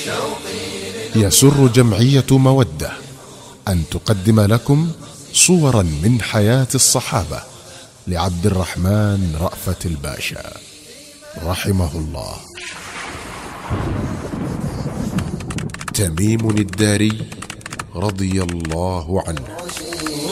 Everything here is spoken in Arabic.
يسر جمعية مودة أن تقدم لكم صورا من حياة الصحابة لعبد الرحمن رأفت الباشا رحمه الله. تميم الداري رضي الله عنه.